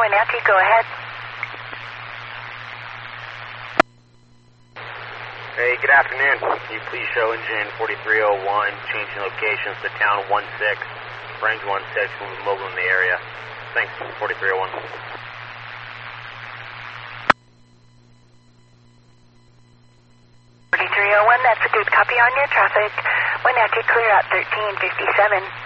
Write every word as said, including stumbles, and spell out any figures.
Wenatchee, go ahead. Hey, good afternoon. Can you please show engine forty-three oh one, changing locations to town one six, range one six, moving mobile in the area. Thanks, forty-three oh one. forty-three oh one, that's a good copy on your traffic. Wenatchee, clear out thirteen fifty-seven.